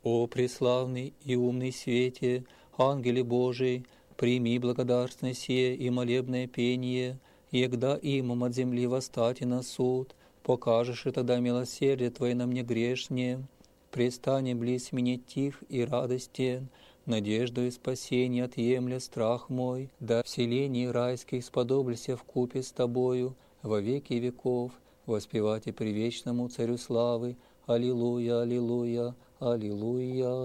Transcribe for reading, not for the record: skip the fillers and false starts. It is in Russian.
О преславный и умный свете, ангеле Божий, прими благодарственное сие и молебное пение, егда имам от земли восстати на суд, покажешь и тогда милосердие Твое на мне грешне, престане близ мне тих и радостен, надежду и спасение отъемля страх мой, да вселений райских сподоблюся вкупе с Тобою во веки веков, воспевать и привечному Царю славы. Аллилуйя, аллилуйя, аллилуйя.